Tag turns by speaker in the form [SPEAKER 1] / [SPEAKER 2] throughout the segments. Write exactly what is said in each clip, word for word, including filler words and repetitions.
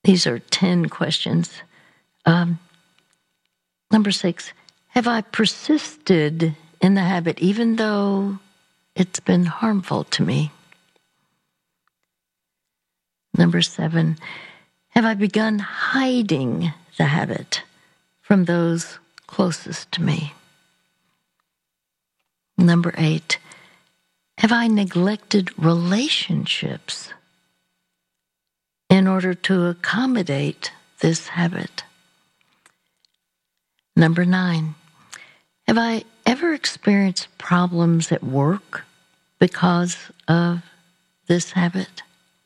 [SPEAKER 1] These are ten questions. Um, number six, have I persisted in the habit even though it's been harmful to me? Number seven, have I begun hiding the habit from those closest to me? Number eight, have I neglected relationships in order to accommodate this habit? Number nine, have I ever experienced problems at work because of this habit?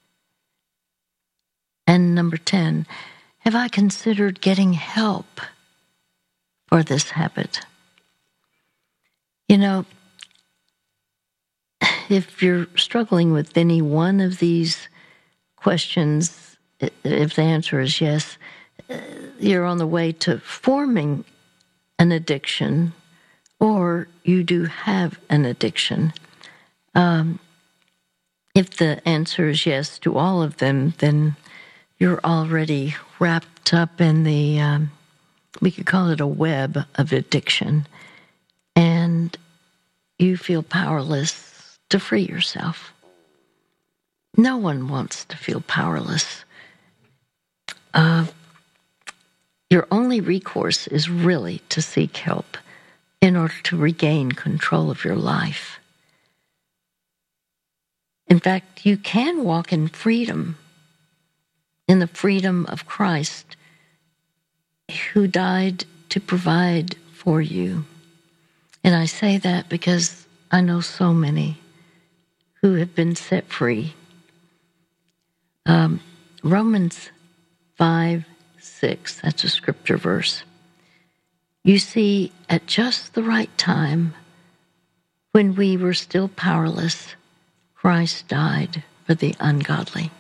[SPEAKER 1] And number ten, have I considered getting help for this habit? You know, if you're struggling with any one of these questions, if the answer is yes, you're on the way to forming an addiction, or you do have an addiction. Um, if the answer is yes to all of them, then you're already wrapped up in the, um, we could call it a web of addiction, and you feel powerless to free yourself. No one wants to feel powerless. Uh, your only recourse is really to seek help in order to regain control of your life. In fact, you can walk in freedom, in the freedom of Christ, who died to provide for you. And I say that because I know so many who have been set free. Um, Romans five, six, that's a scripture verse. You see, at just the right time, when we were still powerless, Christ died for the ungodly.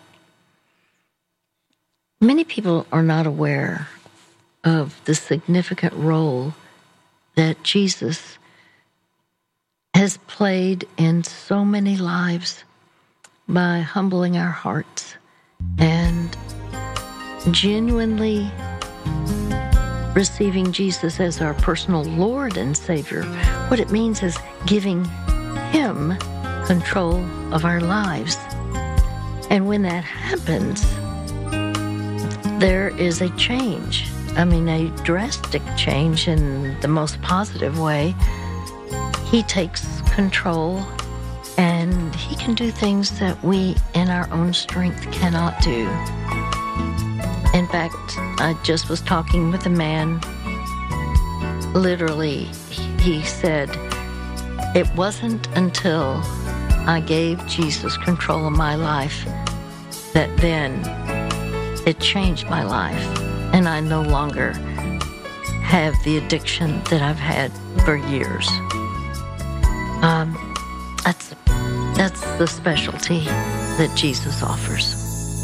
[SPEAKER 1] Many people are not aware of the significant role that Jesus has played in so many lives by humbling our hearts and genuinely receiving Jesus as our personal Lord and Savior. What it means is giving Him control of our lives. And when that happens, there is a change. I mean, a drastic change in the most positive way. He takes control, and He can do things that we in our own strength cannot do. In fact, I just was talking with a man. Literally, he said, it wasn't until I gave Jesus control of my life that then it changed my life, and I no longer have the addiction that I've had for years. Um, that's that's the specialty that Jesus offers.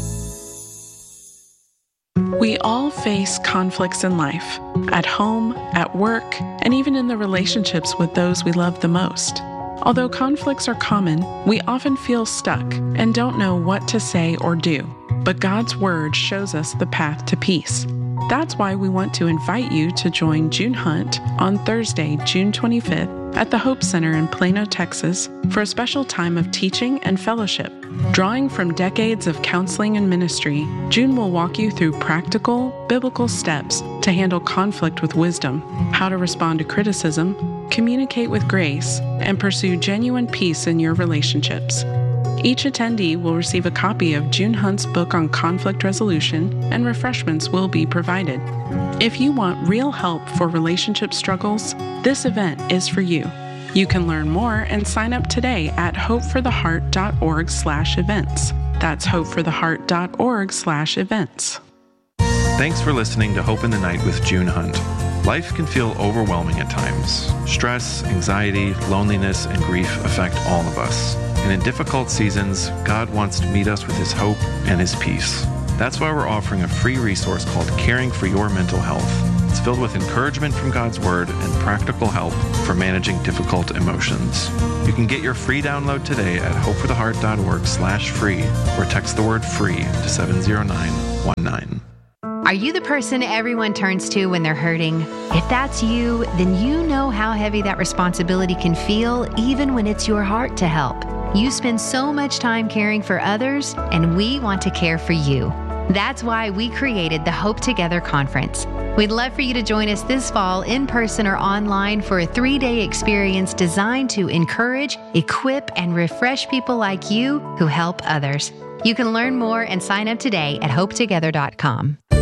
[SPEAKER 2] We all face conflicts in life, at home, at work, and even in the relationships with those we love the most. Although conflicts are common, we often feel stuck and don't know what to say or do. But God's Word shows us the path to peace. That's why we want to invite you to join June Hunt on Thursday, June twenty-fifth, at the Hope Center in Plano, Texas, for a special time of teaching and fellowship. Drawing from decades of counseling and ministry, June will walk you through practical, biblical steps to handle conflict with wisdom, how to respond to criticism, communicate with grace, and pursue genuine peace in your relationships. Each attendee will receive a copy of June Hunt's book on conflict resolution, and refreshments will be provided. If you want real help for relationship struggles, this event is for you. You can learn more and sign up today at hopefortheheart.org slash events. That's hopefortheheart.org slash events.
[SPEAKER 3] Thanks for listening to Hope in the Night with June Hunt. Life can feel overwhelming at times. Stress, anxiety, loneliness, and grief affect all of us. And in difficult seasons, God wants to meet us with His hope and His peace. That's why we're offering a free resource called Caring for Your Mental Health. It's filled with encouragement from God's Word and practical help for managing difficult emotions. You can get your free download today at hopefortheheart.org slash free or text the word free to seven zero nine one nine.
[SPEAKER 4] Are you the person everyone turns to when they're hurting? If that's you, then you know how heavy that responsibility can feel, even when it's your heart to help. You spend so much time caring for others, and we want to care for you. That's why we created the Hope Together Conference. We'd love for you to join us this fall in person or online for a three-day experience designed to encourage, equip, and refresh people like you who help others. You can learn more and sign up today at hope together dot com.